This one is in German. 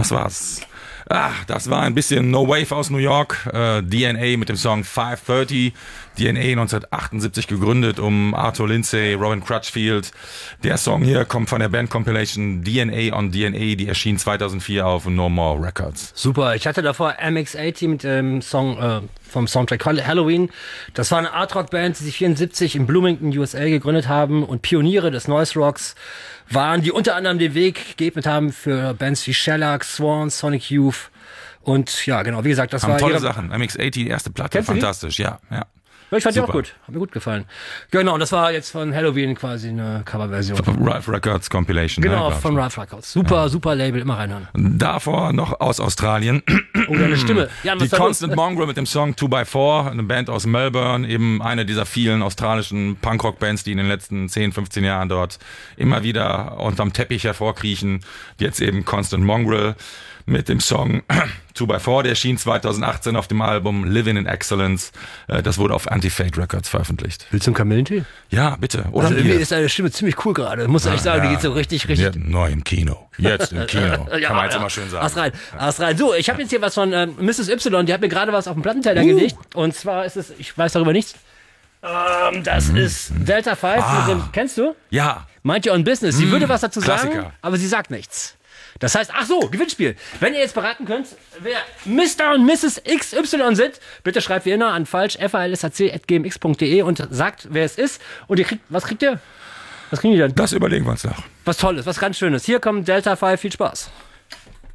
Was war's? Das war ein bisschen No Wave aus New York. DNA mit dem Song 530. DNA 1978 gegründet um Arthur Lindsay, Robin Crutchfield. Der Song hier kommt von der Band Compilation DNA on DNA. Die erschien 2004 auf No More Records. Super. Ich hatte davor MX-80 mit dem Song vom Soundtrack Halloween. Das war eine Art-Rock-Band, die sich 74 in Bloomington, USA gegründet haben und Pioniere des Noise Rocks waren, die unter anderem den Weg geebnet haben für Bands wie Shellac, Swan, Sonic Youth und ja, genau, wie gesagt, das haben war tolle Sachen. MX-80, die erste Platte, fantastisch, ja. Ich fand die auch gut, hat mir gut gefallen. Genau, und das war jetzt von Halloween quasi eine Coverversion. Von Rife Records Compilation. Genau, von Rife Records. Super, super Label, immer reinhören. Davor noch aus Australien. Oh, deine Stimme. Jan, die Constant Mongrel mit dem Song 2x4, eine Band aus Melbourne, eben eine dieser vielen australischen Punkrock-Bands, die in den letzten 10, 15 Jahren dort immer wieder unterm Teppich hervorkriechen. Jetzt eben Constant Mongrel mit dem Song 2x4, der erschien 2018 auf dem Album Living in Excellence. Das wurde auf Anti-Fate Records veröffentlicht. Willst du einen Kamillentee? Ja, bitte. Oder also, mir ist deine Stimme ziemlich cool gerade. Muss ich sagen, die geht so richtig. Neu im Kino. Jetzt im Kino. Kann man jetzt immer schön sagen. Hast rein. So, ich habe jetzt hier was von Mrs. Y, die hat mir gerade was auf den Plattenteller gelegt. Und zwar ist es, ich weiß darüber nichts. Das ist Delta 5 mit dem, kennst du? Ja. Mind Your Own Business. Sie würde was dazu Klassiker. sagen, aber sie sagt nichts. Das heißt, ach so, Gewinnspiel. Wenn ihr jetzt beraten könnt, wer Mr. und Mrs. XY sind, bitte schreibt wie immer an falsch falsac@gmx.de und sagt, wer es ist. Und ihr kriegt, was kriegt ihr? Was kriegen die denn? Das überlegen wir uns noch. Was Tolles, was ganz Schönes. Hier kommt Delta 5, viel Spaß.